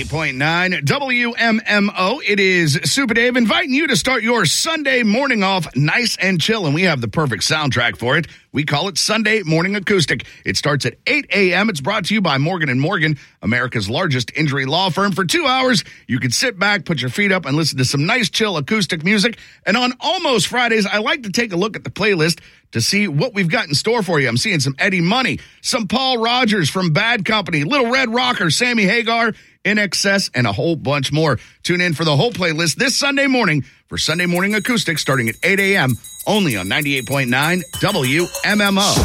98.9 WMMO. It is Super Dave inviting you to start your Sunday morning off nice and chill, and we have the perfect soundtrack for it. We call it Sunday Morning Acoustic. It starts at 8 a.m. It's brought to you by Morgan & Morgan, America's largest injury law firm. For 2 hours, you can sit back, put your feet up, and listen to some nice, chill acoustic music. And on Almost Fridays, I like to take a look at the playlist to see what we've got in store for you. I'm seeing some Eddie Money, some Paul Rogers from Bad Company, Little Red Rocker, Sammy Hagar, In Excess, and a whole bunch more. Tune in for the whole playlist this Sunday morning for Sunday Morning Acoustic starting at 8 a.m. only on 98.9 WMMO.